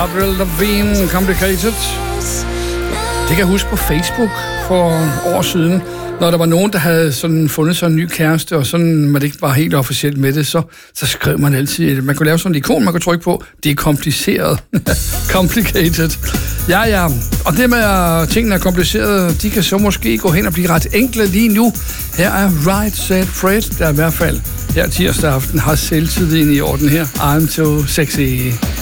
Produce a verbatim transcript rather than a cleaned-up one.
Avril Lavigne, Complicated. Det kan jeg huske på Facebook for år siden, når der var nogen, der havde sådan fundet sig en ny kæreste, og sådan man ikke var helt officielt med det, så, så skrev man altid, man kunne lave sådan en ikon, man kunne trykke på, det er kompliceret. Complicated. Ja, ja. Og det med, at tingene er komplicerede, de kan så måske gå hen og blive ret enkle lige nu. Her er Right Said Fred, der i hvert fald her tirsdag aften har selvtid ind i orden her. I'm so sexy.